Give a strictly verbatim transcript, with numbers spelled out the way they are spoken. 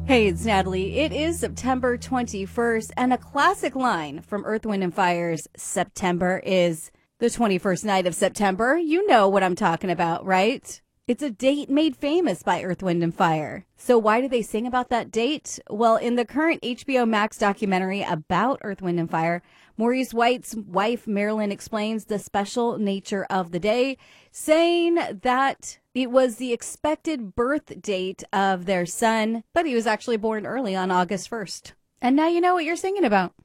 Hey, it's Natalie. It is September twenty-first, and a classic line from Earth, Wind, and Fire's September is the twenty-first night of September. You know what I'm talking about, right? It's a date made famous by Earth, Wind, and Fire. So why do they sing about that date? Well, in the current H B O Max documentary about Earth, Wind, and Fire, Maurice White's wife, Marilyn, explains the special nature of the day, saying that it was the expected birth date of their son, but he was actually born early on August first. And now you know what you're singing about.